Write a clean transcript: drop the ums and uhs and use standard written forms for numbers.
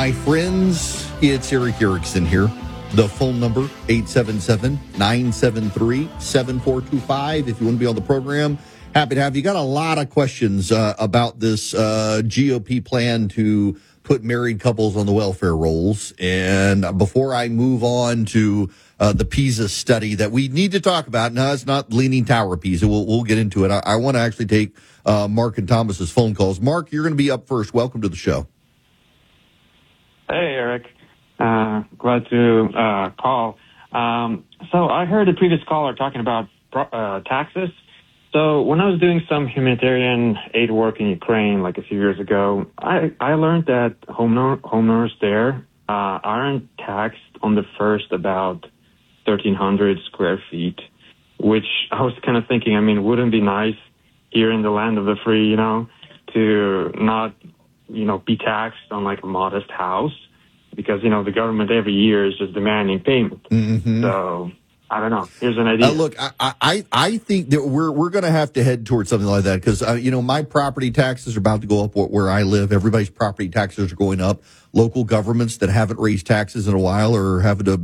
my friends, it's Eric Erickson here. The phone number, 877-973-7425. If you want to be on the program, happy to have you. Got a lot of questions about this GOP plan to put married couples on the welfare rolls. And before I move on to the PISA study that we need to talk about, no, it's not Leaning Tower PISA. We'll get into it. I want to actually take Mark and Thomas's phone calls. Mark, you're going to be up first. Welcome to the show. Hey, Eric. Glad to call. So I heard the previous caller talking about taxes. So when I was doing some humanitarian aid work in Ukraine like a few years ago, I learned that homeowners there aren't taxed on the first about 1,300 square feet, which I was kind of thinking, wouldn't it be nice here in the land of the free, to not, be taxed on like a modest house, because, the government every year is just demanding payment. Mm-hmm. So I don't know. Here's an idea. Look, I think that we're going to have to head towards something like that because, my property taxes are about to go up where I live. Everybody's property taxes are going up. Local governments that haven't raised taxes in a while are having to